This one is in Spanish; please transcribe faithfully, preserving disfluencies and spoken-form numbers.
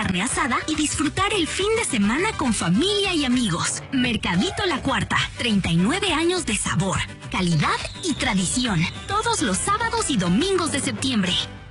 carne asada y disfrutar el fin de semana con familia y amigos. Mercadito La Cuarta, treinta y nueve años de sabor, calidad y tradición. Todos los sábados y domingos de septiembre.